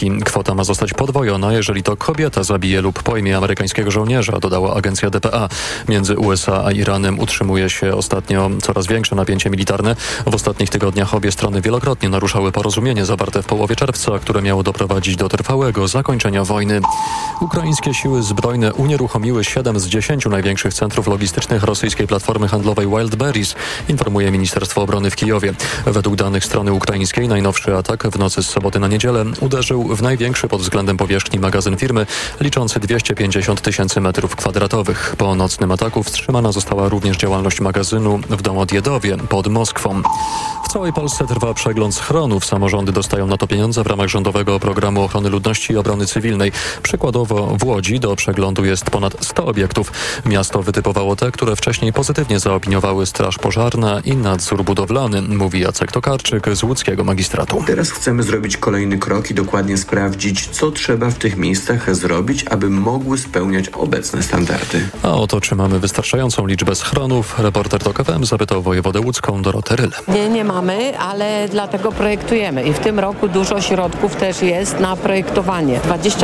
Polski. Kwota ma zostać podwojona, jeżeli to kobieta zabije lub pojmie amerykańskiego żołnierza, dodała agencja dpa. Między USA a Iranem utrzymuje się ostatnio coraz większe napięcie militarne. W ostatnich tygodniach obie strony wielokrotnie naruszały porozumienie zawarte w połowie czerwca, które miało doprowadzić do trwałego zakończenia wojny. Ukraińskie siły zbrojne unieruchomiły 7 z 10 największych centrów logistycznych rosyjskiej platformy handlowej Wildberries, informuje Ministerstwo Obrony w Kijowie. Według danych strony ukraińskiej najnowszy atak w nocy z soboty na niedzielę uderzył w największy pod względem powierzchni magazyn firmy, liczący 250 000 metrów kwadratowych. Po nocnym ataku wstrzymana została również działalność magazynu w Domodjedowie pod Moskwą. W całej Polsce trwa przegląd schronów. Samorządy dostają na to pieniądze w ramach rządowego programu ochrony ludności i obrony cywilnej. Przykładowo w Łodzi do przeglądu jest ponad 100 obiektów. Miasto wytypowało te, które wcześniej pozytywnie zaopiniowały Straż Pożarna i nadzór budowlany, mówi Jacek Tokarczyk z łódzkiego magistratu. Teraz chcemy zrobić kolejny krok i dokładnie sprawdzić, co trzeba w tych miejscach zrobić, aby mogły spełniać obecne standardy. A o to, czy mamy wystarczającą liczbę schronów, reporter TOK FM zapytał wojewodę łódzką Dorotę Ryle. Nie mamy, ale dlatego projektujemy i w tym roku dużo środków też jest na projektowanie.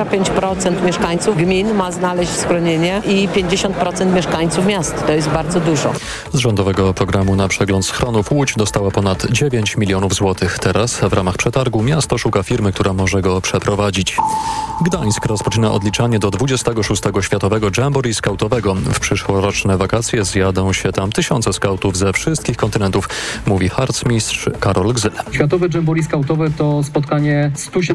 25% mieszkańców gmin ma znaleźć schronienie i 50% mieszkańców miast. To jest bardzo dużo. Z rządowego programu na przegląd schronów Łódź dostała ponad 9 milionów złotych. Teraz w ramach przetargu miasto szuka firmy, która może go przeprowadzić. Gdańsk rozpoczyna odliczanie do 26. Światowego Jamboree Skautowego. W przyszłoroczne wakacje zjadą się tam tysiące skautów ze wszystkich kontynentów, mówi harcmistrz Karol Gzyl. Światowe Jamboree Skautowe to spotkanie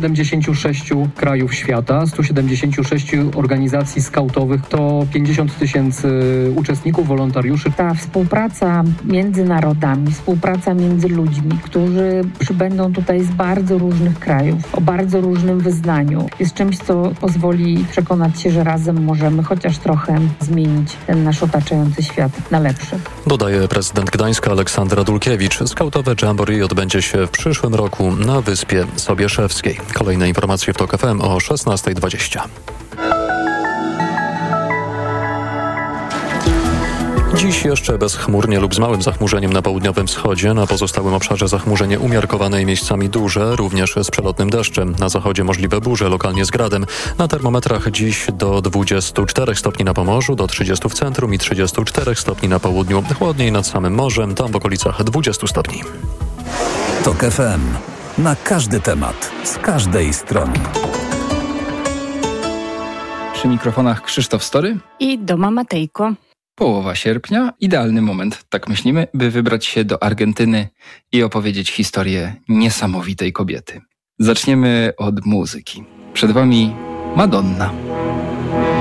176 krajów świata, 176 organizacji skautowych, to 50 000 uczestników, wolontariuszy. Ta współpraca między narodami, współpraca między ludźmi, którzy przybędą tutaj z bardzo różnych krajów, o bardzo różnym wyznaniu, jest czymś, co pozwoli przekonać się, że razem możemy chociaż trochę zmienić ten nasz otaczający świat na lepszy. Dodaje prezydent Gdańska Aleksandra Dulkiewicz. Skautowe Jamboree odbędzie się w przyszłym roku na Wyspie Sobieszewskiej. Kolejne informacje w TOK FM o 16:20. Dziś jeszcze bezchmurnie lub z małym zachmurzeniem na południowym wschodzie. Na pozostałym obszarze zachmurzenie umiarkowane i miejscami duże, również z przelotnym deszczem. Na zachodzie możliwe burze, lokalnie z gradem. Na termometrach dziś do 24 stopni na Pomorzu, do 30 w centrum i 34 stopni na południu. Chłodniej nad samym morzem, tam w okolicach 20 stopni. TOK FM. Na każdy temat, z każdej strony. Przy mikrofonach Krzysztof Story i Doma Matejko. Połowa sierpnia, idealny moment, tak myślimy, by wybrać się do Argentyny i opowiedzieć historię niesamowitej kobiety. Zaczniemy od muzyki. Przed Wami Madonna.